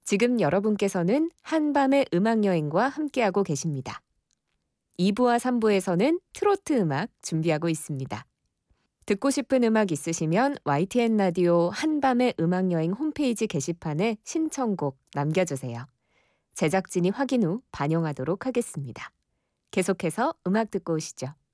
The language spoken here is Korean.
지금 여러분께서는 한밤의 음악여행과 함께하고 계십니다. 2부와 3부에서는 트로트 음악 준비하고 있습니다. 듣고 싶은 음악 있으시면 YTN 라디오 한밤의 음악여행 홈페이지 게시판에 신청곡 남겨주세요. 제작진이 확인 후 반영하도록 하겠습니다. 계속해서 음악 듣고 오시죠.